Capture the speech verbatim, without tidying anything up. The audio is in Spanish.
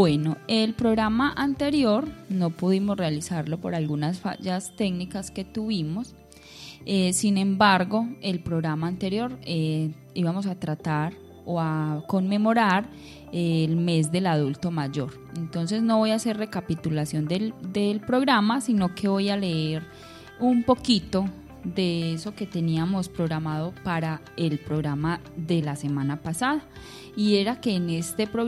Bueno, el programa anterior no pudimos realizarlo por algunas fallas técnicas que tuvimos. Eh, sin embargo, el programa anterior eh, íbamos a tratar o a conmemorar eh, el mes del adulto mayor. Entonces no voy a hacer recapitulación del, del programa, sino que voy a leer un poquito de eso que teníamos programado para el programa de la semana pasada. Y era que en este programa